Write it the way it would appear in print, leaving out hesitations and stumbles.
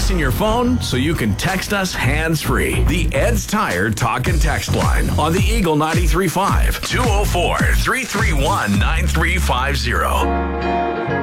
device in your phone so you can text us hands-free. The Ed's Tire Talk and Text line on the Eagle 93.5, 204-331-9350.